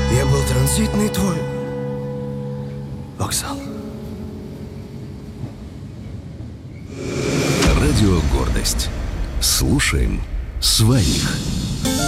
Я был транзитный твой вокзал. Радио «Гордость». Слушаем своих.